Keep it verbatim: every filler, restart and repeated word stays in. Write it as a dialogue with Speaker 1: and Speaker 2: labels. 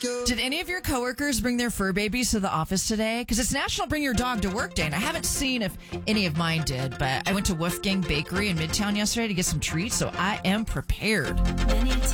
Speaker 1: Did any of your coworkers bring their fur babies to the office today? Because it's National Bring Your Dog to Work Day, and I haven't seen if any of mine did, but I went to Wolfgang Bakery in Midtown yesterday to get some treats, so I am prepared.